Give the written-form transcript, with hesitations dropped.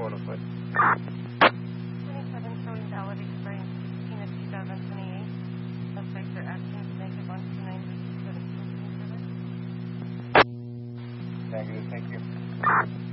qualified. 27 showing valid experience 16 of 2028. Suspects are actions negative 129 17. Negative, thank you.